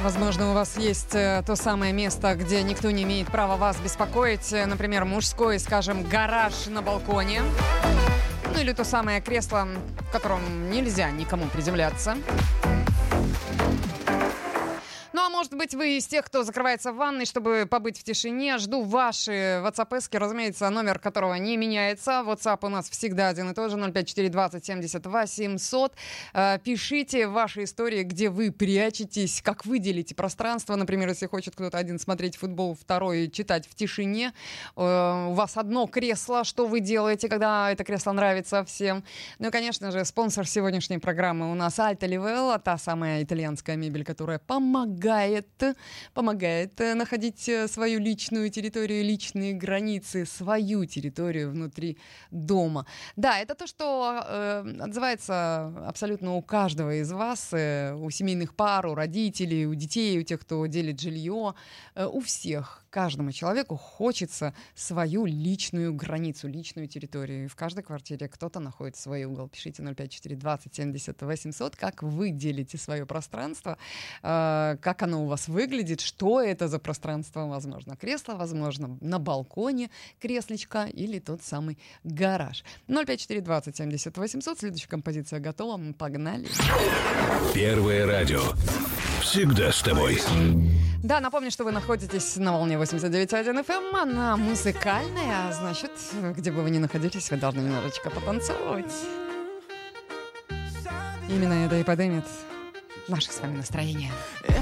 Возможно, у вас есть то самое место, где никто не имеет права вас беспокоить. Например, мужской, скажем, гараж на балконе. Ну или то самое кресло, в котором нельзя никому приземляться. Ну, а может быть, вы из тех, кто закрывается в ванной, чтобы побыть в тишине. Жду ваши WhatsApp-эски, разумеется, номер которого не меняется. WhatsApp у нас всегда один и тот же, 05420 70 800. Пишите ваши истории, где вы прячетесь, как вы делите пространство. Например, если хочет кто-то один смотреть футбол, второй читать в тишине. У вас одно кресло, что вы делаете, когда это кресло нравится всем. Ну и, конечно же, спонсор сегодняшней программы у нас Alta Livella, та самая итальянская мебель, которая помогает находить свою личную территорию, личные границы, свою территорию внутри дома. Да, это то, что отзывается абсолютно у каждого из вас, у семейных пар, у родителей, у детей, у тех, кто делит жилье, у всех. Каждому человеку хочется свою личную границу, личную территорию. И в каждой квартире кто-то находит свой угол. Пишите 05420 70 800, как вы делите свое пространство, как оно у вас выглядит, что это за пространство, возможно, кресло, возможно, на балконе креслечко или тот самый гараж. 05420 70 800, следующая композиция готова, мы погнали. Первое радио. Всегда с тобой. Да, напомню, что вы находитесь на волне 89.1 FM, она музыкальная, а значит, где бы вы ни находились, вы должны немножечко потанцевать. Именно это и поднимет наше с вами настроение.